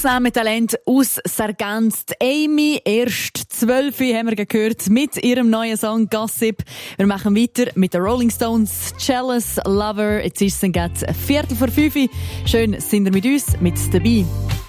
Ausnahmetalent aus Sargans. Amy, erst 12 haben wir gehört mit ihrem neuen Song Gossip. Wir machen weiter mit den Rolling Stones, Jealous Lover. Jetzt ist es dann gerade 4:45. Schön, sind ihr mit uns mit dabei.